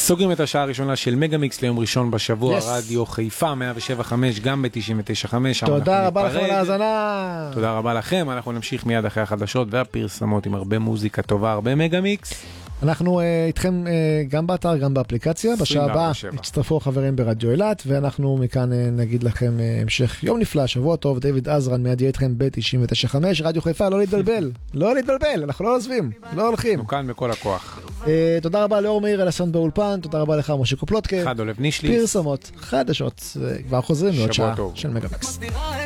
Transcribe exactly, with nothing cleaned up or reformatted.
סוגרים את השעה הראשונה של מגה-מיקס ליום ראשון בשבוע, רדיו חיפה מאה ושבע חמש, גם ב-תשעים ותשע חמש. תודה רבה לכם על ההאזנה. תודה רבה לכם, אנחנו נמשיך מיד אחרי החדשות והפרסמות עם הרבה מוזיקה טובה, הרבה מגה-מיקס. אנחנו איתכם גם באתר, גם באפליקציה. בשעה הבאה הצטרפו חברים ברדיו אילת, ואנחנו מכאן נגיד לכם המשך יום נפלא, שבוע טוב. דיוויד עזרן מיד יהיה איתכם ב-תשעים ותשע חמש, רדיו חיפה, לא להתבלבל, לא להתבלבל, אנחנו לא עוזבים, לא הולכים. אנחנו כאן בכל הכוח. תודה רבה לאור מאיר אלסון באולפן, תודה רבה לך משה קופלוטקה. חד אולב נישלי. פרסמות חדשות, כבר חוזרים לעוד שעה של מגה-מיקס.